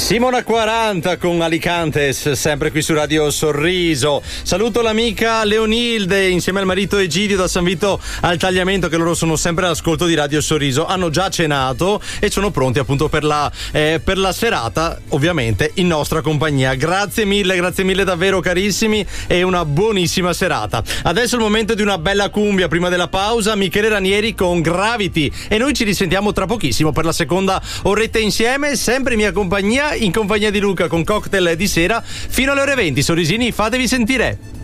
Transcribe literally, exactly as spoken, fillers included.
Simona quaranta con Alicantes, sempre qui su Radio Sorriso. Saluto l'amica Leonilde insieme al marito Egidio da San Vito al Tagliamento, che loro sono sempre all'ascolto di Radio Sorriso. Hanno già cenato e sono pronti appunto per la, eh, per la serata, ovviamente in nostra compagnia. Grazie mille, grazie mille davvero carissimi e una buonissima serata. Adesso è il momento di una bella cumbia prima della pausa. Michele Ranieri con Gravity e noi ci risentiamo tra pochissimo per la seconda oretta insieme, sempre in mia compagnia, in compagnia di Luca con cocktail di sera fino alle ore venti. Sorrisini, fatevi sentire.